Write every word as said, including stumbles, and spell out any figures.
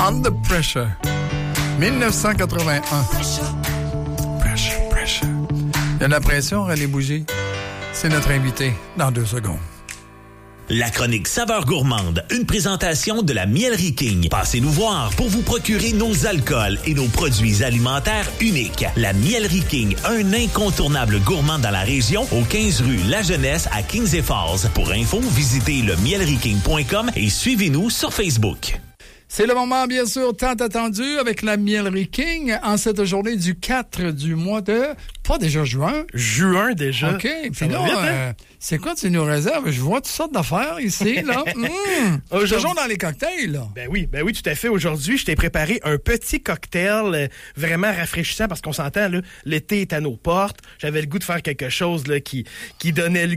Under Pressure. dix-neuf cent quatre-vingt-un. Pressure, pressure. Il y a de la pression, René Bougie. C'est notre invité dans deux secondes. La chronique Saveurs gourmandes, une présentation de la Mielerie King. Passez nous voir pour vous procurer nos alcools et nos produits alimentaires uniques. La Mielerie King, un incontournable gourmand dans la région, au quinze rue La Jeunesse à Kings et Falls. Pour info, visitez le mielerie king point com et suivez-nous sur Facebook. C'est le moment, bien sûr, tant attendu avec la Mielerie King en cette journée du quatre du mois de... Pas déjà juin? Juin, déjà. OK. Puis là, vite, hein? euh, c'est quoi tu nous réserves? Je vois toutes sortes d'affaires ici, là. Mmh. Toujours dans les cocktails, là. Ben oui, ben oui, tout à fait. Aujourd'hui, je t'ai préparé un petit cocktail euh, vraiment rafraîchissant parce qu'on s'entend, là, l'été est à nos portes. J'avais le goût de faire quelque chose là, qui, qui donnait le